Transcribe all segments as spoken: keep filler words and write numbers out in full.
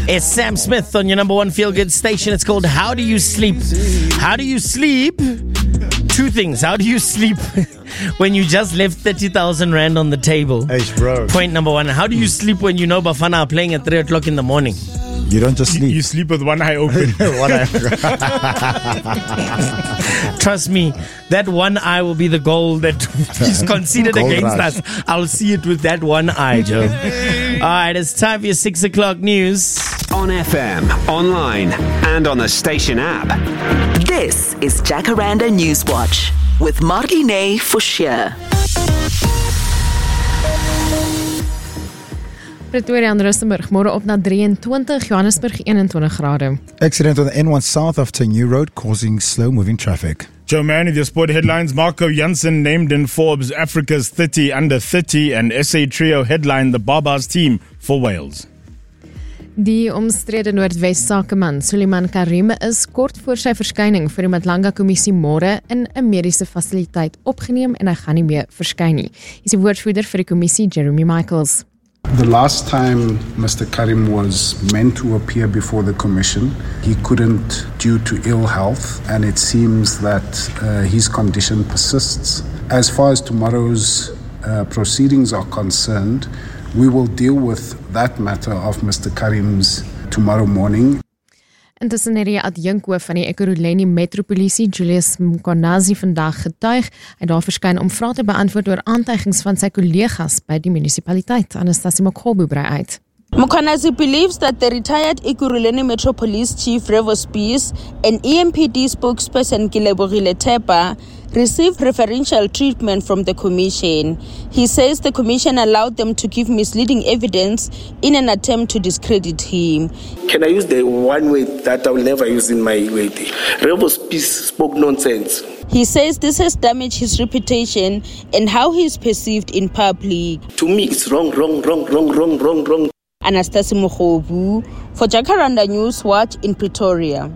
It's Sam Smith on your number one feel-good station. It's called How Do You Sleep? How do you sleep? Two things. How do you sleep when you just left thirty thousand rand on the table? Hey, bro. Point number one. How do you sleep when you know Bafana are playing at three o'clock in the morning? You don't just sleep. You sleep with one eye open. One eye. Trust me, that one eye will be the goal that is considered Gold against rush. us. I'll see it with that one eye, Joe. All right, it's time for your six o'clock news. On F M, online, and on the station app. This is Jacaranda Newswatch with Marlene Forshire. Pretoria en Rustenburg môre op na drieëntwintig, Johannesburg eenentwintig grade. Accident on the N one south of Tenue Road causing slow-moving traffic. Joe Man with your sport headlines. Marco Jansen named in Forbes Africa's thirty under thirty, and S A Trio headlined the Barbars team for Wales. Die omstrede Noordwes sakeman Suleiman Karim is kort voor sy verskyning vir die Matlanga kommissie môre in 'n mediese fasiliteit opgeneem en hy gaan nie meer verskyn nie. Hy is die woordvoerder vir die kommissie, Jeremy Michaels. The last time Mister Karim was meant to appear before the commission, he couldn't due to ill health, and it seems that uh, his condition persists. As far as tomorrow's uh, proceedings are concerned, we will deal with that matter of Mister Karim's tomorrow morning. Intussen het die adjunkhoof van die Ekurhuleni Metropolisie, Julius Mkonazi, vandag getuig. Hy het daar verskyn om vrae te beantwoord oor aantuigings van sy kollegas by die munisipaliteit. Anastasia Mokgobu brei uit. Mkonazi believes that the retired Ekurhuleni Metro Police Chief Revo Spies and E M P D spokesperson Kileborile Tepa received preferential treatment from the commission. He says the commission allowed them to give misleading evidence in an attempt to discredit him. Can I use the one word that I will never use in my way? Revo Spies spoke nonsense. He says this has damaged his reputation and how he is perceived in public. To me, it's wrong, wrong, wrong, wrong, wrong, wrong, wrong. Anastasia Mokgobu for Jacaranda Newswatch in Pretoria.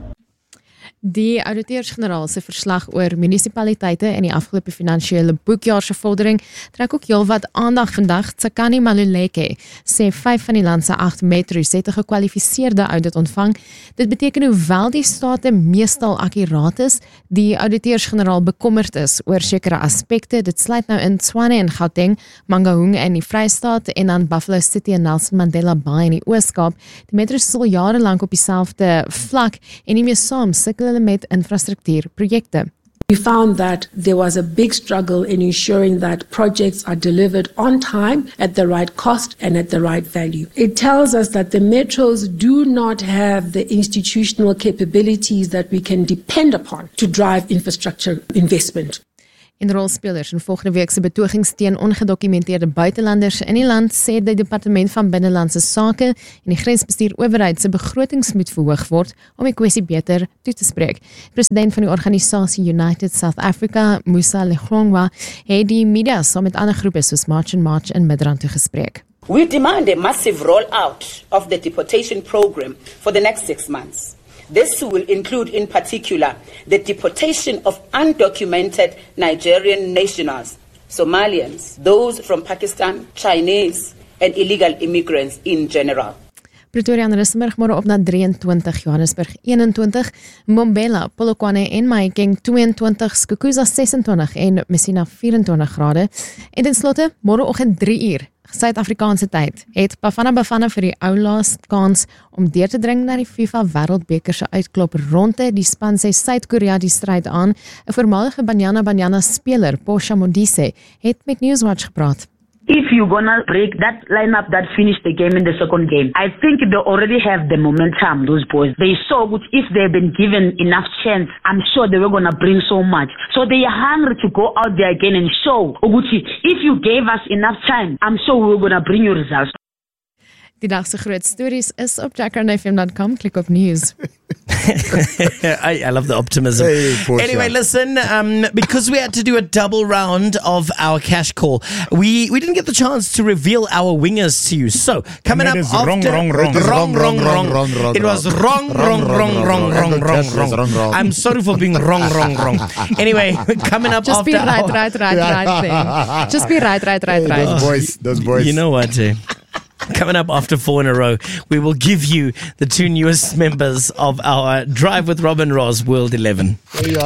Die ouditeurs-generaal se verslag oor munisipaliteite in die afgelope finansiële boekjaar se vordering trek ook heelwat aandag vandag. Tsakani Maluleke sê vyf van die land se agt metros het 'n gekwalifiseerde audit ontvang. Dit beteken hoewel die state meestal akkuraat is, die ouditeurs-generaal bekommerd is oor sekere aspekte. Dit sluit nou in Tshwane en Gauteng, Mangaung in die Vrystaat en dan Buffalo City en Nelson Mandela Bay in die Oos-Kaap. Die metros is al jarelank op dieselfde vlak en nie meer saam sukkel met infrastruktuurprojekte. We found that there was a big struggle in ensuring that projects are delivered on time, at the right cost and at the right value. It tells us that the metros do not have the institutional capabilities that we can depend upon to drive infrastructure investment. En rolspelers in volgende week se betogings teen ongedokumenteerde buitelanders in die land sê die Departement van Binnelandse Sake en die Grensbestuur Owerheid se begrotings moet verhoog word om die kwessie beter toe te spreek. President van die organisasie United South Africa, Musa Lehlongwa, het die media saam met ander groepe soos March and March in Midrand toe gespreek. We demand a massive rollout of the deportation program for the next six months. This will include, in particular, the deportation of undocumented Nigerian nationals, Somalians, those from Pakistan, Chinese, and illegal immigrants in general. Pretoria en Rustenburg môre op na drieëntwintig, Johannesburg eenentwintig, Mbombela, Polokwane en Mahikeng tweeëntwintig, Skukuza sesentwintig en Messina vyf-en-twintig grade. En ten slotte, môreoggend drie uur, Suid-Afrikaanse tyd, het Bafana Bafana vir die ou laaste kans om deur te dring na die FIFA Wêreldbeker se uitklop ronde. Die span sê Suid-Korea die stryd aan. 'n Voormalige Banyana Banyana speler, Posha Modise, het met Newswatch gepraat. If you're gonna break that lineup that finished the game in the second game, I think they already have the momentum, those boys. They saw which if they've been given enough chance, I'm sure they were gonna bring so much. So they are hungry to go out there again and show, Oguchi, if you gave us enough time, I'm sure we were gonna bring you results. Die dag se groot stories is op jacaranda f m dot com. Klik op news. I, I love the optimism. Hey, anyway, listen, um, because we had to do a double round of our cash call, we, we didn't get the chance to reveal our wingers to you. So, coming up after... Wrong, wrong, wrong. Wrong, wrong, wrong, wrong, wrong. It was wrong, wrong, wrong, wrong, wrong, wrong, wrong. I'm sorry for being wrong, wrong, wrong. Anyway, coming up Just after... be right, right, right, right thing. Just be right, right, right, right. Those boys, those boys. You know what, eh? Coming up after four in a row, we will give you the two newest members of our Drive with Robin Ross World eleven. There you are.